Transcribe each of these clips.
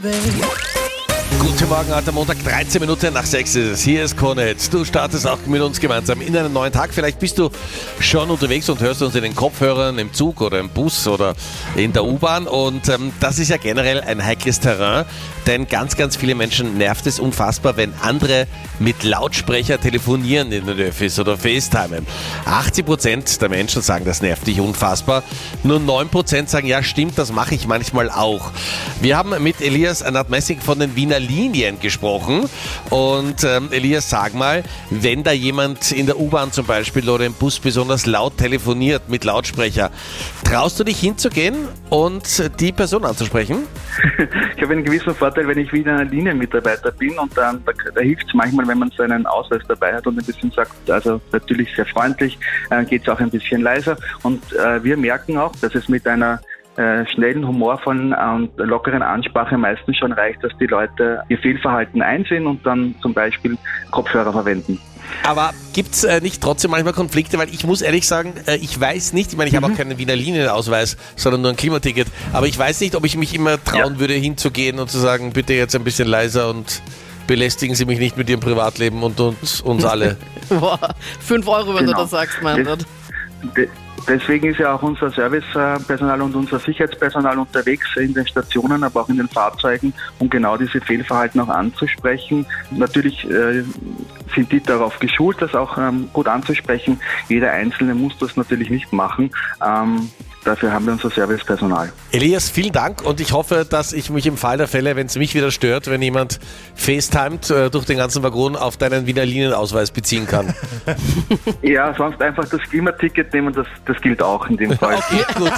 Guten Morgen, heute Montag, 13 Minuten nach 6 ist es. Hier ist Cornet. Du startest auch mit uns gemeinsam in einen neuen Tag. Vielleicht bist du schon unterwegs und hörst uns in den Kopfhörern, im Zug oder im Bus oder in der U-Bahn. Und das ist ja generell ein heikles Terrain, denn ganz, ganz viele Menschen nervt es unfassbar, wenn andere mit Lautsprecher telefonieren in den Öffis oder FaceTimen. 80% der Menschen sagen, das nervt dich unfassbar. Nur 9% sagen, ja stimmt, das mache ich manchmal auch. Wir haben mit Elias Nadmessig von den Wiener Linien gesprochen und Elias, sag mal, wenn da jemand in der U-Bahn zum Beispiel oder im Bus besonders laut telefoniert mit Lautsprecher, traust du dich hinzugehen und die Person anzusprechen? Ich habe einen gewissen Vorteil, wenn ich wieder ein Linienmitarbeiter bin und da hilft es manchmal, wenn man seinen Ausweis dabei hat und ein bisschen sagt, also natürlich sehr freundlich, geht es auch ein bisschen leiser und wir merken auch, dass es mit einer schnellen, humorvollen und lockeren Ansprache meistens schon reicht, dass die Leute ihr Fehlverhalten einsehen und dann zum Beispiel Kopfhörer verwenden. Aber gibt es nicht trotzdem manchmal Konflikte? Weil ich muss ehrlich sagen, ich weiß nicht, ich meine, ich habe auch keinen Wiener Linienausweis, sondern nur ein Klimaticket, aber ich weiß nicht, ob ich mich immer trauen würde, hinzugehen und zu sagen, bitte jetzt ein bisschen leiser und belästigen Sie mich nicht mit Ihrem Privatleben und uns alle. Boah, 5 Euro, wenn du das sagst, Meinrad. Deswegen ist ja auch unser Servicepersonal und unser Sicherheitspersonal unterwegs in den Stationen, aber auch in den Fahrzeugen, um genau diese Fehlverhalten auch anzusprechen. Natürlich sind die darauf geschult, das auch gut anzusprechen. Jeder Einzelne muss das natürlich nicht machen. Dafür haben wir unser Servicepersonal. Elias, vielen Dank und ich hoffe, dass ich mich im Fall der Fälle, wenn es mich wieder stört, wenn jemand FaceTimet durch den ganzen Waggon, auf deinen Wiener Linienausweis beziehen kann. Ja, sonst einfach das Klimaticket nehmen, das gilt auch in dem Fall. Okay, gut.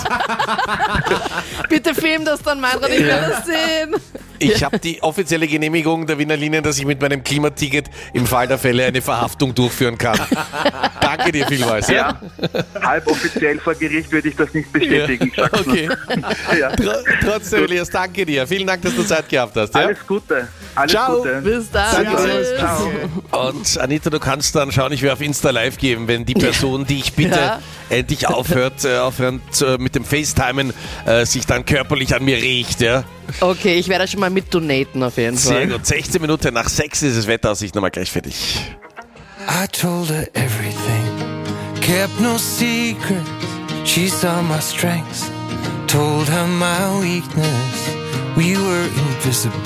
Bitte film das dann, Meinrad, ich will das sehen. Ich habe die offizielle Genehmigung der Wiener Linien, dass ich mit meinem Klimaticket im Fall der Fälle eine Verhaftung durchführen kann. Danke dir vielmals. Ja, halboffiziell vor Gericht würde ich das nicht bestätigen. Ja, okay. Ja. Trotzdem, Elias, danke dir. Vielen Dank, dass du Zeit gehabt hast. Ja? Alles Gute. Alles Ciao. Gute. Bis dann. Servus. Ciao. Und Anita, du kannst dann schauen, ich werde auf Insta live geben, wenn die Person, die ich bitte, endlich aufhören mit dem FaceTimen, sich dann körperlich an mir riecht. Ja? Okay, ich werde schon mal mit donaten auf jeden Fall. Sehr gut. 16 Minuten nach 6 ist das Wetteraussicht nochmal gleich für dich. I told her everything, kept no secret. She saw my strengths, told her my weakness. We were invisible.